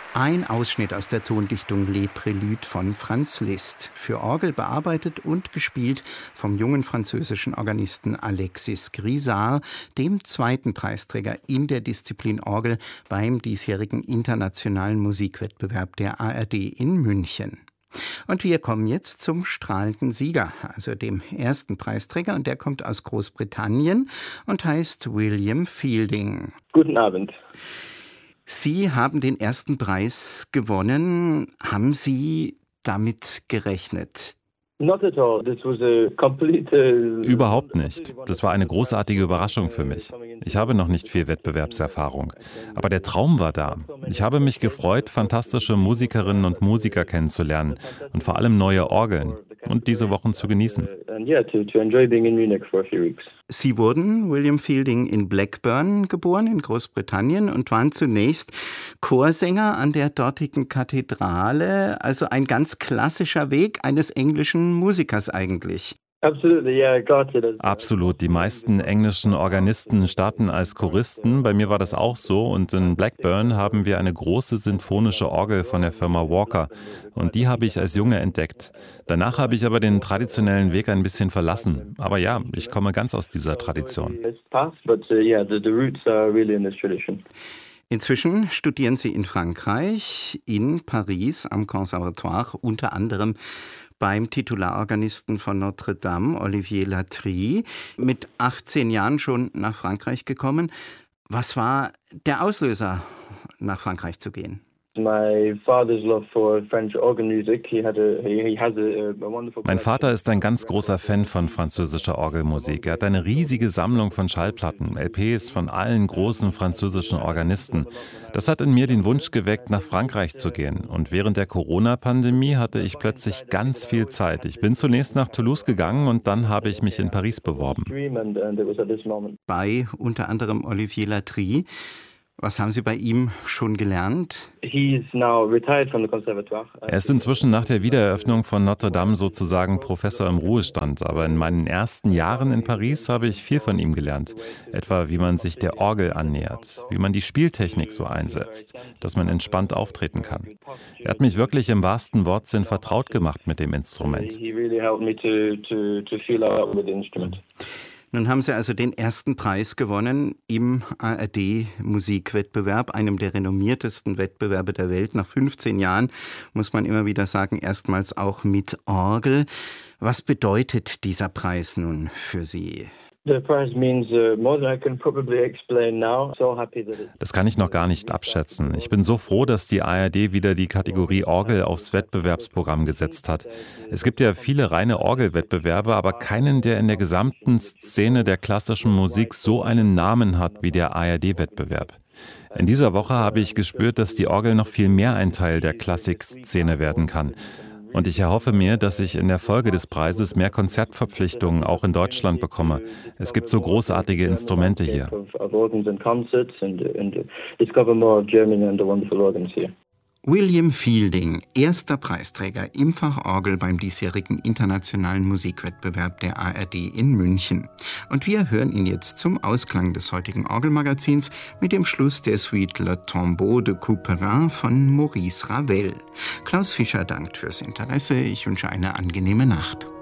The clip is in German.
Ein Ausschnitt aus der Tondichtung Les Préludes von Franz Liszt. Für Orgel bearbeitet und gespielt vom jungen französischen Organisten Alexis Grisard, dem zweiten Preisträger in der Disziplin Orgel beim diesjährigen internationalen Musikwettbewerb der ARD in München. Und wir kommen jetzt zum strahlenden Sieger, also dem ersten Preisträger, und der kommt aus Großbritannien und heißt William Fielding. Guten Abend. Sie haben den ersten Preis gewonnen. Haben Sie damit gerechnet? Not at all. This was a complete, Überhaupt nicht. Das war eine großartige Überraschung für mich. Ich habe noch nicht viel Wettbewerbserfahrung. Aber der Traum war da. Ich habe mich gefreut, fantastische Musikerinnen und Musiker kennenzulernen und vor allem neue Orgeln und diese Wochen zu genießen. Sie wurden, William Fielding, in Blackburn geboren, in Großbritannien, und waren zunächst Chorsänger an der dortigen Kathedrale, also ein ganz klassischer Weg eines englischen Musikers eigentlich. Absolut. Die meisten englischen Organisten starten als Choristen. Bei mir war das auch so. Und in Blackburn haben wir eine große sinfonische Orgel von der Firma Walker. Und die habe ich als Junge entdeckt. Danach habe ich aber den traditionellen Weg ein bisschen verlassen. Aber ja, ich komme ganz aus dieser Tradition. Inzwischen studieren Sie in Frankreich, in Paris am Conservatoire, unter anderem beim Titularorganisten von Notre Dame, Olivier Latry, mit 18 Jahren schon nach Frankreich gekommen. Was war der Auslöser, nach Frankreich zu gehen? Mein Vater ist ein ganz großer Fan von französischer Orgelmusik. Er hat eine riesige Sammlung von Schallplatten, LPs von allen großen französischen Organisten. Das hat in mir den Wunsch geweckt, nach Frankreich zu gehen. Und während der Corona-Pandemie hatte ich plötzlich ganz viel Zeit. Ich bin zunächst nach Toulouse gegangen und dann habe ich mich in Paris beworben. Bei unter anderem Olivier Latry. Was haben Sie bei ihm schon gelernt? Er ist inzwischen nach der Wiedereröffnung von Notre Dame sozusagen Professor im Ruhestand. Aber in meinen ersten Jahren in Paris habe ich viel von ihm gelernt. Etwa, wie man sich der Orgel annähert, wie man die Spieltechnik so einsetzt, dass man entspannt auftreten kann. Er hat mich wirklich im wahrsten Wortsinn vertraut gemacht mit dem Instrument. Nun haben Sie also den ersten Preis gewonnen im ARD-Musikwettbewerb, einem der renommiertesten Wettbewerbe der Welt. Nach 15 Jahren, muss man immer wieder sagen, erstmals auch mit Orgel. Was bedeutet dieser Preis nun für Sie? Das kann ich noch gar nicht abschätzen. Ich bin so froh, dass die ARD wieder die Kategorie Orgel aufs Wettbewerbsprogramm gesetzt hat. Es gibt ja viele reine Orgelwettbewerbe, aber keinen, der in der gesamten Szene der klassischen Musik so einen Namen hat wie der ARD-Wettbewerb. In dieser Woche habe ich gespürt, dass die Orgel noch viel mehr ein Teil der Klassikszene werden kann. Und ich erhoffe mir, dass ich in der Folge des Preises mehr Konzertverpflichtungen auch in Deutschland bekomme. Es gibt so großartige Instrumente hier. William Fielding, erster Preisträger im Fach Orgel beim diesjährigen internationalen Musikwettbewerb der ARD in München. Und wir hören ihn jetzt zum Ausklang des heutigen Orgelmagazins mit dem Schluss der Suite Le Tombeau de Couperin von Maurice Ravel. Klaus Fischer dankt fürs Interesse. Ich wünsche eine angenehme Nacht.